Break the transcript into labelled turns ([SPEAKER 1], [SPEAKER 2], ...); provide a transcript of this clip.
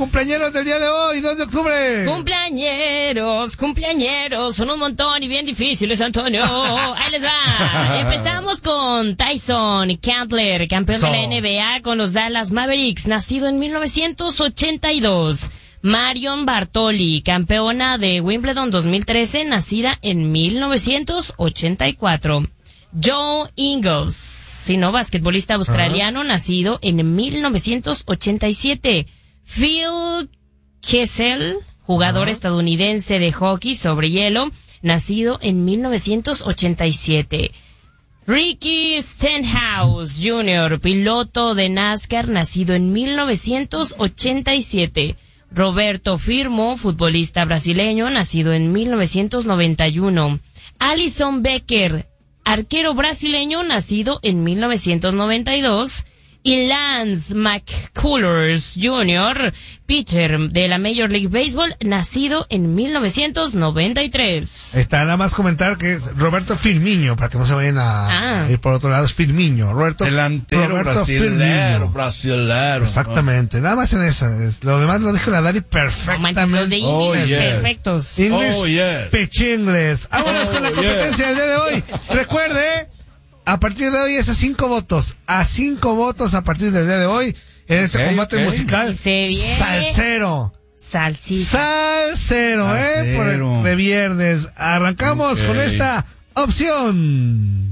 [SPEAKER 1] cumpleañeros del día de hoy, 2 de octubre.
[SPEAKER 2] Cumpleañeros, son un montón y bien difíciles, Antonio. Ahí les va. Empezamos con Tyson Chandler, campeón de la NBA con los Dallas Mavericks, nacido en 1982. Marion Bartoli, campeona de Wimbledon 2013, nacida en 1984. Joe Ingles, basquetbolista australiano, nacido en 1987. Phil Kessel, jugador estadounidense de hockey sobre hielo, nacido en 1987. Ricky Stenhouse Jr., piloto de NASCAR, nacido en 1987. Roberto Firmo, futbolista brasileño, nacido en 1991. Alison Becker, arquero brasileño, nacido en 1992. Y Lance McCullers Jr., pitcher de la Major League Baseball, nacido en 1993.
[SPEAKER 1] Está nada más comentar que es Roberto Firmino, para que no se vayan a ir por otro lado, es Firmino.
[SPEAKER 3] Delantero brasilero.
[SPEAKER 1] Exactamente, nada más en esa. Lo demás lo dijo la Dari perfectamente.
[SPEAKER 2] Los de English, perfectos.
[SPEAKER 1] English, Pechingles. Vámonos con la competencia del día de hoy. Recuerde, a partir de hoy es a 5 votos. A 5 votos a partir del día de hoy en este combate musical. Salsero.
[SPEAKER 2] Salsero,
[SPEAKER 1] de viernes. Arrancamos con esta opción.